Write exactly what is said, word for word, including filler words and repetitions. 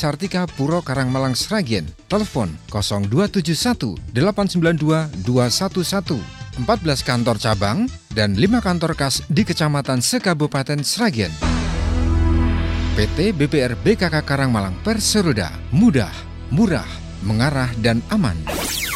Sartika Puro Karangmalang Sragen. Telepon nol dua tujuh satu delapan sembilan dua dua satu satu. empat belas kantor cabang dan lima kantor kas di Kecamatan Sekabupaten Sragen. P T B P R B K K Karangmalang Perseroda, mudah, murah, mengarah dan aman.